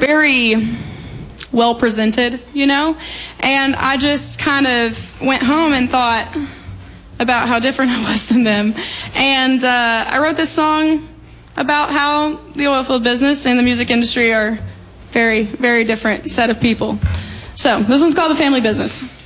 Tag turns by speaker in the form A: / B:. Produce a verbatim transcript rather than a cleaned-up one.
A: very well presented, you know? And I just kind of went home and thought about how different I was than them. And uh, I wrote this song about how the oil field business and the music industry are very, very different set of people. So this one's called The Family Business.